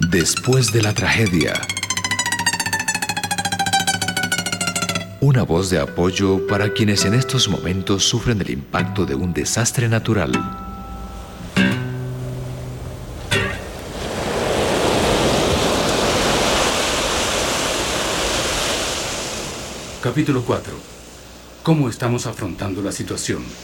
Después de la tragedia, una voz de apoyo para quienes en estos momentos sufren el impacto de un desastre natural. Capítulo 4. ¿Cómo estamos afrontando la situación?